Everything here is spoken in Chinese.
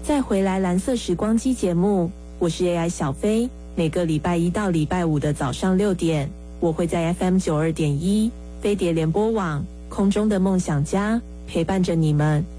再回来蓝色时光机节目，我是 AI 小飞。每个礼拜一到礼拜五的早上6点，我会在 FM92.1飞碟联播网空中的梦想家陪伴着你们，